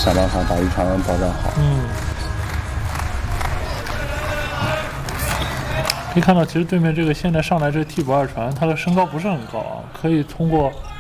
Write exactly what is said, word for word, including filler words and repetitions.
想办法把一场保障好。 嗯，可以看到，其实对面这个现在上来这个替补二传，他的身高不是很高啊，可以通过